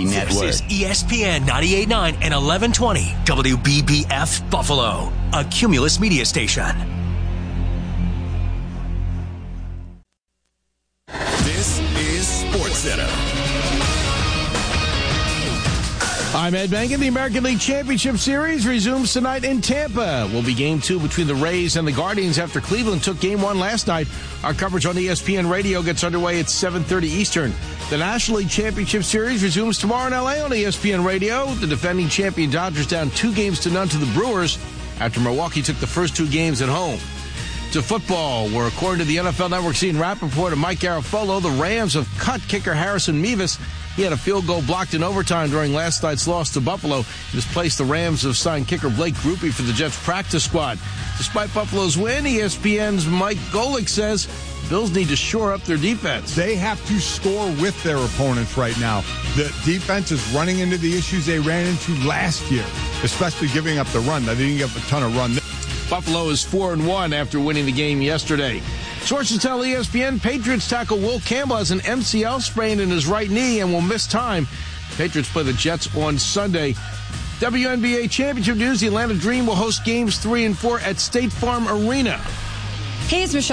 Hockey Network. This is ESPN 98.9 and 1120 WBBF Buffalo, a Cumulus media station. This is SportsCenter. I'm Ed Bankin. The American League Championship Series resumes tonight in Tampa. Will be Game 2 between the Rays and the Guardians after Cleveland took Game 1 last night. Our coverage on ESPN Radio gets underway at 7:30 Eastern. The National League Championship Series resumes tomorrow in L.A. on ESPN Radio. The defending champion Dodgers down 2-0 to the Brewers after Milwaukee took the first 2 games at home. To football, where according to the NFL Network's Ian Rappaport and Mike Garafolo, the Rams have cut kicker Harrison Mevis. He had a field goal blocked in overtime during last night's loss to Buffalo. In his place, the Rams have signed kicker Blake Grupe for the Jets practice squad. Despite Buffalo's win, ESPN's Mike Golick says Bills need to shore up their defense. They have to score with their opponents right now. The defense is running into the issues they ran into last year, especially giving up the run. They didn't give up a ton of run. Buffalo is 4-1 after winning the game yesterday. Sources tell ESPN Patriots tackle Will Campbell has an MCL sprain in his right knee and will miss time. Patriots play the Jets on Sunday. WNBA championship news, the Atlanta Dream will host games 3 and 4 at State Farm Arena. Hey, it's Michelle